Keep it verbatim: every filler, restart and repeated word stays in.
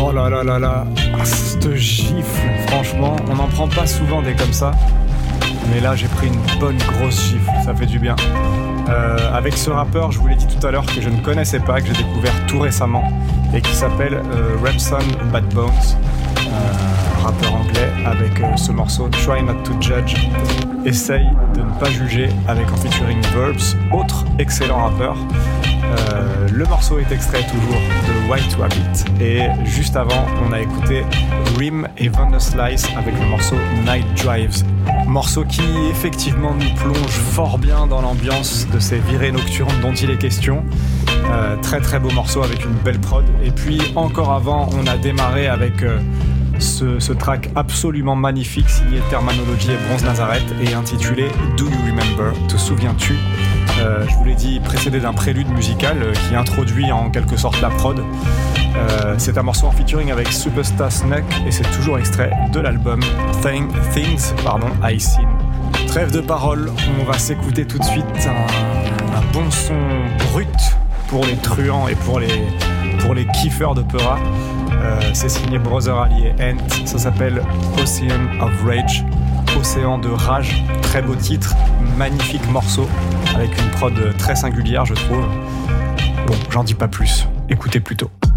Oh là là là là, ah, cette gifle, franchement, on n'en prend pas souvent des comme ça. Mais là, j'ai pris une bonne grosse gifle, ça fait du bien. Euh, avec ce rappeur, je vous l'ai dit tout à l'heure, que je ne connaissais pas, que j'ai découvert tout récemment, et qui s'appelle euh, Rapson Bad Bones, euh, rappeur anglais, avec euh, ce morceau Try Not To Judge. Essaye de ne pas juger, avec en featuring Verbs, autre excellent rappeur. Euh, le morceau est extrait toujours de White Rabbit, et juste avant, on a écouté Rim et Vanna Slice avec le morceau Night Drives. Morceau qui effectivement nous plonge fort bien dans l'ambiance de ces virées nocturnes dont il est question. Euh, très très beau morceau avec une belle prod. Et puis encore avant, on a démarré avec euh, ce, ce track absolument magnifique signé Terminology et Bronze Nazareth et intitulé Do You Remember? Te souviens-tu? Euh, je vous l'ai dit, précédé d'un prélude musical euh, qui introduit en quelque sorte la prod. Euh, c'est un morceau en featuring avec Superstar Snuck et c'est toujours extrait de l'album Thing, Things pardon, I Seen. Trêve de parole, on va s'écouter tout de suite un, un bon son brut pour les truands et pour les, pour les kiffeurs de Peura. Euh, c'est signé Brother Ali et Ant, ça s'appelle Ocean of Rage. Océan de rage, très beau titre, magnifique morceau, avec une prod très singulière je trouve. Bon, j'en dis pas plus, écoutez plutôt.